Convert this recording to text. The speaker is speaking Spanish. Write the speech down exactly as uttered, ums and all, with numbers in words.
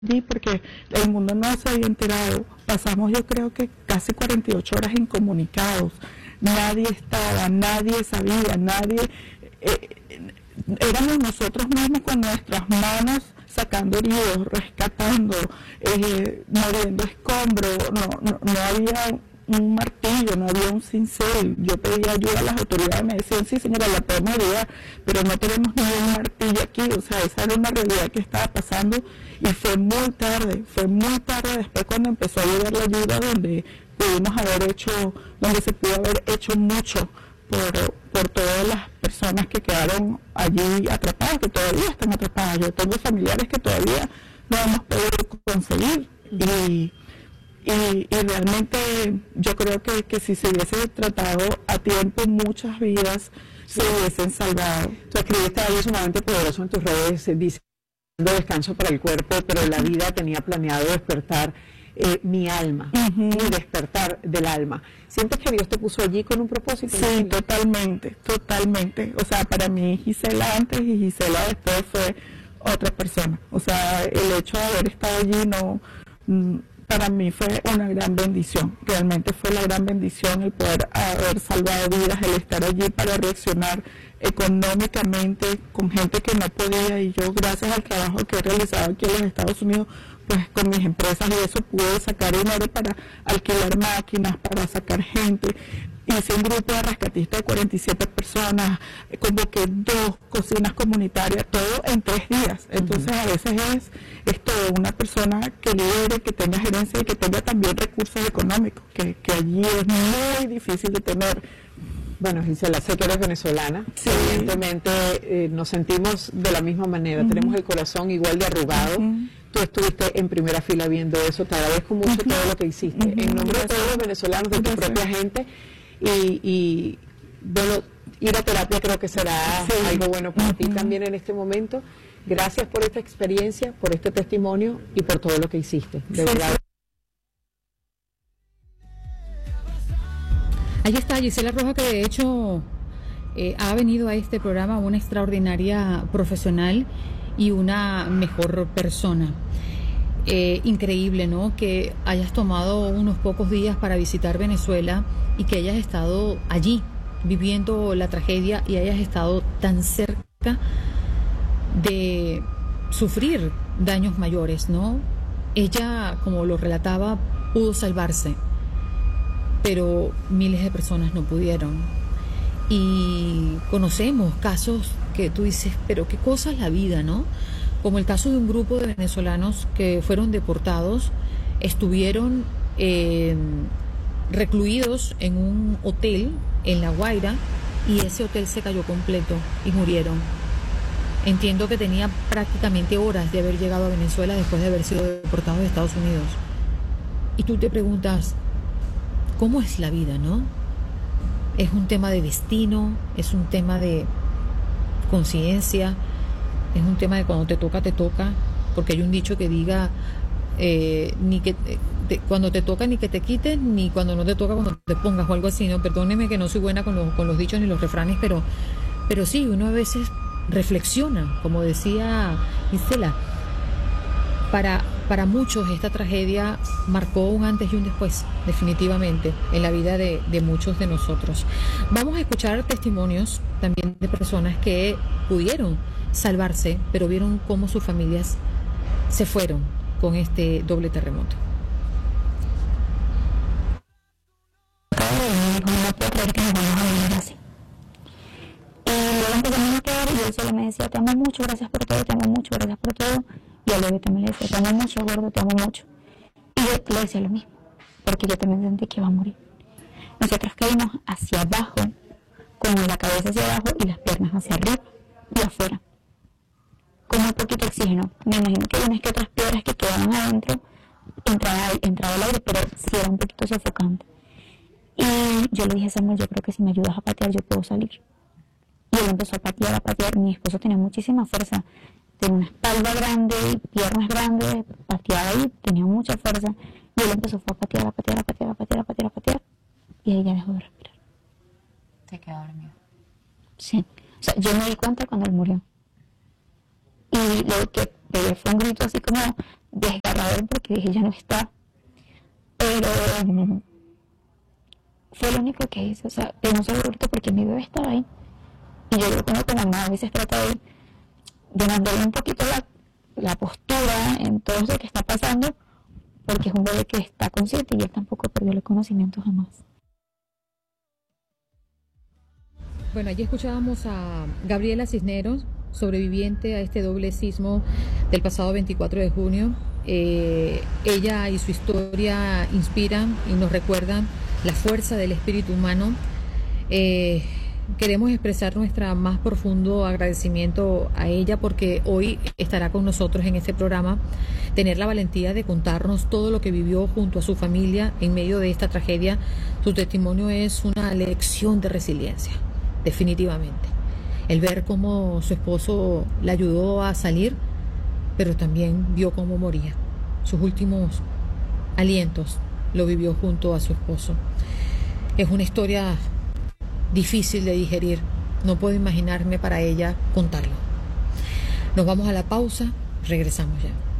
allí porque el mundo no se había enterado. Pasamos yo creo que casi cuarenta y ocho horas incomunicados. Nadie estaba, nadie sabía, nadie... Eh, éramos nosotros mismos con nuestras manos sacando heridos, rescatando, eh, moviendo escombros. No, no, no había un martillo, no había un cincel. Yo pedía ayuda a las autoridades, me decían, sí señora, la podemos ayudar, pero no tenemos ni un martillo aquí. O sea, esa era una realidad que estaba pasando y fue muy tarde, fue muy tarde después cuando empezó a llegar la ayuda, donde pudimos haber hecho, donde se pudo haber hecho mucho por, por todas las personas que quedaron allí atrapadas, que todavía están atrapadas. Yo tengo familiares que todavía no hemos podido conseguir y, y, y realmente yo creo que, que si se hubiese tratado a tiempo, muchas vidas se hubiesen salvado. Tú escribiste algo sumamente poderoso en tus redes, dice, descanso para el cuerpo, pero la vida tenía planeado despertar eh, mi alma, uh-huh. y despertar del alma. ¿Sientes que Dios te puso allí con un propósito? Sí, totalmente, totalmente. O sea, para mí Gisela antes y Gisela después fue otra persona. O sea, el hecho de haber estado allí no, para mí fue una gran bendición. Realmente fue la gran bendición el poder haber salvado vidas, el estar allí para reaccionar económicamente con gente que no podía, y yo, gracias al trabajo que he realizado aquí en los Estados Unidos, pues con mis empresas y eso, pude sacar dinero para alquilar máquinas, para sacar gente. Hice un grupo de rescatistas de cuarenta y siete personas, convoqué dos cocinas comunitarias, todo en tres días. Entonces, uh-huh. a veces es esto de una persona que lidere, que tenga gerencia y que tenga también recursos económicos, que, que allí es muy difícil de tener. Bueno, Gisela, sé que eres venezolana, sí. Evidentemente eh, nos sentimos de la misma manera, uh-huh. tenemos el corazón igual de arrugado. Uh-huh. Tú estuviste en primera fila viendo eso, te agradezco mucho, uh-huh. todo lo que hiciste, uh-huh. en nombre de todos los venezolanos, de tu propia gente, y, y bueno, ir a terapia creo que será sí. algo bueno para uh-huh. ti también en este momento. Gracias por esta experiencia, por este testimonio y por todo lo que hiciste, de sí. verdad. Ahí está Gisela Rojas, que de hecho eh, ha venido a este programa una extraordinaria profesional y una mejor persona. Eh, increíble, ¿no? Que hayas tomado unos pocos días para visitar Venezuela y que hayas estado allí viviendo la tragedia y hayas estado tan cerca de sufrir daños mayores, ¿no? Ella, como lo relataba, pudo salvarse, pero miles de personas no pudieron. Y conocemos casos que tú dices, pero qué cosa es la vida, ¿no? Como el caso de un grupo de venezolanos que fueron deportados, estuvieron eh, recluidos en un hotel en La Guaira y ese hotel se cayó completo y murieron. Entiendo que tenía prácticamente horas de haber llegado a Venezuela después de haber sido deportados de Estados Unidos. Y tú te preguntas, ¿cómo es la vida, no? Es un tema de destino, es un tema de conciencia, es un tema de cuando te toca, te toca, porque hay un dicho que diga, eh, ni que te, cuando te toca ni que te quiten, ni cuando no te toca cuando te pongas, o algo así, ¿no? Perdóneme que no soy buena con los, con los dichos ni los refranes, pero, pero sí, uno a veces reflexiona, como decía Gisela. Para, para muchos esta tragedia marcó un antes y un después, definitivamente, en la vida de, de muchos de nosotros. Vamos a escuchar testimonios también de personas que pudieron salvarse, pero vieron cómo sus familias se fueron con este doble terremoto. No puedo creer que nos vamos a vivir así. Y luego empezamos a quedar y él solo me decía, te amo mucho, gracias por todo, te amo mucho, gracias por todo. Y a Levi también le decía, te amo mucho, gordo, te amo mucho. Y yo le decía lo mismo, porque yo también sentí que iba a morir. Nosotros caímos hacia abajo, con la cabeza hacia abajo y las piernas hacia arriba y afuera, con muy poquito oxígeno. Me imagino que unas que otras piedras que quedaban adentro entraba, entraba el aire, pero sí era un poquito sofocante. Y yo le dije a Samuel, yo creo que si me ayudas a patear yo puedo salir. Y él empezó a patear, a patear. Mi esposo tenía muchísima fuerza, tenía una espalda grande, piernas grandes, pateaba ahí, tenía mucha fuerza. Y él empezó a patear, a patear, a patear, a patear, a patear, a patear. Y ahí ya dejó de respirar. Se quedó dormido. Sí. O sea, yo me di cuenta cuando él murió. Y lo que pegué fue un grito así como, desgarrador porque dije, ya no está. Pero um, fue lo único que hice, o sea, tengo un segurito porque mi bebé estaba ahí. Y yo creo que uno como mamá a veces trata de, de mantener un poquito la, la postura en todo lo que está pasando, porque es un bebé que está consciente y él tampoco perdió el conocimiento jamás. Bueno, allí escuchábamos a Gabriela Cisneros, sobreviviente a este doble sismo del pasado veinticuatro de junio. Eh, ella y su historia inspiran y nos recuerdan la fuerza del espíritu humano. Eh, queremos expresar nuestro más profundo agradecimiento a ella porque hoy estará con nosotros en este programa, tener la valentía de contarnos todo lo que vivió junto a su familia en medio de esta tragedia. Su testimonio es una lección de resiliencia, definitivamente. El ver cómo su esposo la ayudó a salir, pero también vio cómo moría. Sus últimos alientos lo vivió junto a su esposo. Es una historia difícil de digerir. No puedo imaginarme para ella contarlo. Nos vamos a la pausa, regresamos ya.